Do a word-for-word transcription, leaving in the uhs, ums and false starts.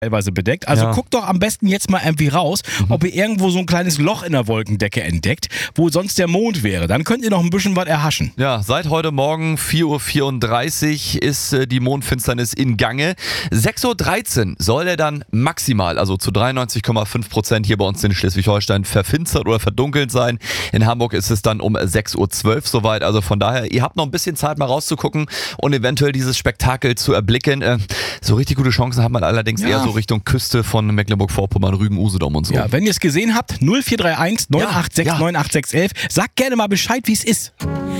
teilweise bedeckt. Also Ja. guckt doch am besten jetzt mal irgendwie raus, Mhm. ob ihr irgendwo so ein kleines Loch in der Wolkendecke entdeckt, wo sonst der Mond wäre. Dann könnt ihr noch ein bisschen was erhaschen. Ja, seit heute Morgen vier Uhr vierunddreißig ist äh, die Mondfinsternis in Gange. sechs Uhr dreizehn soll er dann maximal, also zu dreiundneunzig Komma fünf Prozent hier bei uns in Schleswig-Holstein verfinstert oder verdunkelt sein. In Hamburg ist es dann um sechs Uhr zwölf soweit. Also von daher, ihr habt noch ein bisschen Zeit mal rauszugucken und eventuell dieses Spektakel zu erblicken. Äh, so richtig gute Chancen hat man allerdings Ja. eher so Richtung Küste von Mecklenburg-Vorpommern, Rügen, Usedom und so. Ja, wenn ihr es gesehen habt, null vier drei eins neun acht sechs neun acht sechs eins eins. Sagt gerne mal Bescheid, wie es ist.